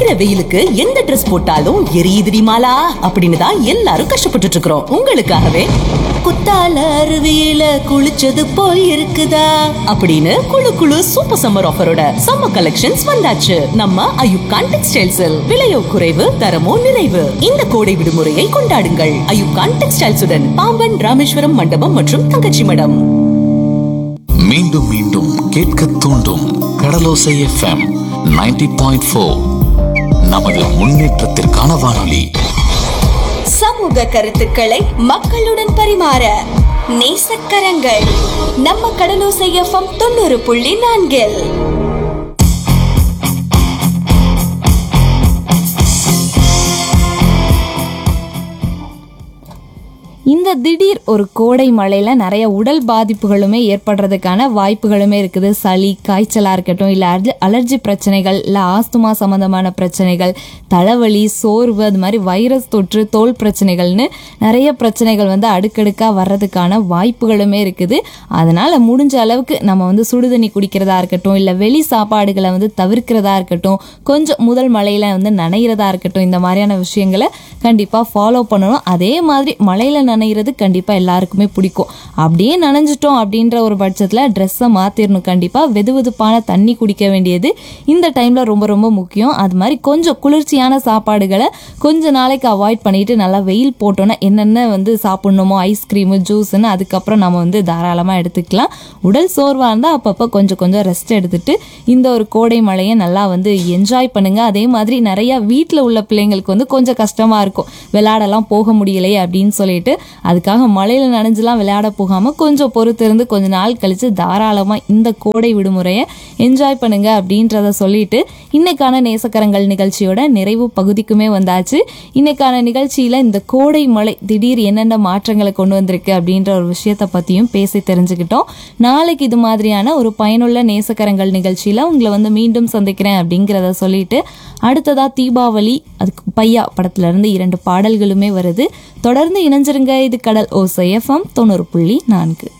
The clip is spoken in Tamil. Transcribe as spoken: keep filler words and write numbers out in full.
கொளுத்துற வெயிலுக்கு எந்த Dress போட்டாலும் எரியுதுடி மாலா அப்படின்னு தான் எல்லாரும் கஷ்டப்பட்டுட்டு இருக்கிறோம். உங்களுக்காகவே குத்தால அருவியில குளிச்சது போய் இருக்குதா அப்படின்னு குளு குளு சூப்பர் சம்மர் ஆஃபரோட சம்மர் கலெக்ஷன்ஸ் வந்தாச்சு நம்ம அயூப் கான் டெக்ஸ்டைல்ஸில். விலையோ குறைவு, தரமோ நிறைவு. இந்த கோடை விடுமுறையை கொண்டாடுங்கள் அயூப் கான் டெக்ஸ்டைல்ஸுடன், பாம்பன் ராமேஸ்வரம் மண்டபம் மற்றும் தங்கச்சி மடம். மீண்டும் மீண்டும் கேட்க தூண்டும் கடலோசை எஃப்எம் நைன்டி பாயிண்ட் ஃபோர். நமது முன்னேற்றத்திற்கான வானொலி. சமூக கருத்துக்களை மக்களுடன் பரிமாற நேசக்கரங்கள் நம்ம கடலோசை எஃப்எம் தொண்ணூறு புள்ளி நான்கில். இந்த திடீர் ஒரு கோடை மழையில நிறைய உடல் பாதிப்புகளுமே ஏற்படுறதுக்கான வாய்ப்புகளுமே இருக்குது. சளி, காய்ச்சலா இருக்கட்டும், இல்ல அலர்ஜி பிரச்சனைகள், இல்ல ஆஸ்துமா சம்பந்தமான பிரச்சனைகள், தலைவலி, சோர்வு, அது மாதிரி வைரஸ் தொற்று, தோல் பிரச்சனைகள்னு நிறைய பிரச்சனைகள் வந்து அடுக்கடுக்கா வர்றதுக்கான வாய்ப்புகளுமே இருக்குது. அதனால முடிஞ்ச அளவுக்கு நம்ம வந்து சுடுதண்ணி குடிக்கிறதா இருக்கட்டும், இல்ல வெளி சாப்பாடுகளை வந்து தவிர்க்கிறதா இருக்கட்டும், கொஞ்சம் முதல் மழையில வந்து நனைகிறதா இருக்கட்டும், இந்த மாதிரியான விஷயங்களை கண்டிப்பா ஃபாலோ பண்ணணும். அதே மாதிரி மழையில நனைகிறது கண்டிப்பா எல்லாருக்குமே பிடிக்கும். அப்படியே நனைஞ்சிட்டோம் அப்படின்ற ஒரு பட்சத்துல ட்ரெஸ்ஸை மாத்திரணும். கண்டிப்பா வெது வெதுப்பான தண்ணி குடிக்க வேண்டியது இந்த டைம்ல ரொம்ப ரொம்ப முக்கியம். அது மாதிரி கொஞ்சம் குளிர்ச்சியான சாப்பாடுகளை கொஞ்ச நாளைக்கு அவாய்ட் பண்ணிட்டு நல்லா வெயில் போட்டோன்னா என்னென்ன வந்து சாப்பிடணுமோ, ஐஸ்கிரீமு, ஜூஸ்ன்னு அதுக்கப்புறம் நம்ம வந்து தாராளமா எடுத்துக்கலாம். உடல் சோர்வா இருந்தா அப்பப்போ கொஞ்சம் கொஞ்சம் ரெஸ்ட் எடுத்துட்டு இந்த ஒரு கோடை மழையை நல்லா வந்து என்ஜாய் பண்ணுங்க. அதே மாதிரி நிறைய வீட்டில் உள்ள பிள்ளைங்களுக்கு வந்து கொஞ்சம் கஷ்டமா இருக்கும், விளையாடலாம் போக முடியலையே அப்படின்னு சொல்லிட்டு. அதுக்காக மழையில நனைஞ்செல்லாம் விளையாட போகாம கொஞ்சம் பொறுத்து இருந்து கொஞ்ச நாள் கழிச்சு தாராளமா இந்த கோடை விடுமுறையை என்ஜாய் பண்ணுங்க அப்படின்றத சொல்லிட்டு இன்னைக்கான நேசக்கரங்கள் நிகழ்ச்சியோட நிறைவு பகுதிக்குமே வந்தாச்சு. இன்னைக்கான நிகழ்ச்சியில இந்த கோடை மழை திடீர் என்னென்ன மாற்றங்களை கொண்டு வந்திருக்கு அப்படின்ற ஒரு விஷயத்த பத்தியும் பேசி தெரிஞ்சுக்கிட்டோம். நாளைக்கு இது மாதிரியான ஒரு பயனுள்ள நேசக்கரங்கள் நிகழ்ச்சியில உங்களை வந்து மீண்டும் சந்திக்கிறேன் அப்படிங்கிறத சொல்லிட்டு, அடுத்ததா தீபாவளி, அதுக்கு பையா படத்துல இருந்து இரண்டு பாடல்களுமே வருது. தொடர்ந்து இணைஞ்சிருங்க. இது கடல் ஓசை எஃப்எம் தொண்ணூறு புள்ளி நான்கு.